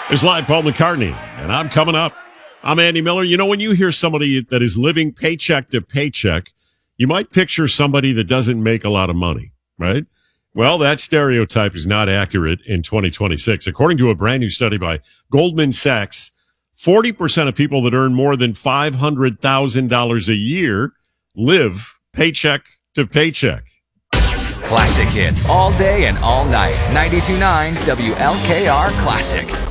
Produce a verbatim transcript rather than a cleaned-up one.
It's live Paul McCartney, and I'm coming up. I'm Andy Miller. You know, when you hear somebody that is living paycheck to paycheck, you might picture somebody that doesn't make a lot of money, right? Well, that stereotype is not accurate in twenty twenty-six. According to a brand new study by Goldman Sachs, forty percent of people that earn more than five hundred thousand dollars a year live paycheck to paycheck. Classic hits all day and all night. ninety-two point nine W L K R Classic.